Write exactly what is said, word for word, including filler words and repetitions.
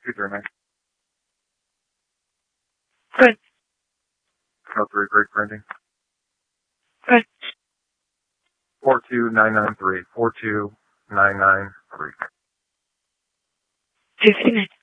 two three nine. Good. No three, great printing. Good. four two nine nine three. four two nine nine three. two three nine.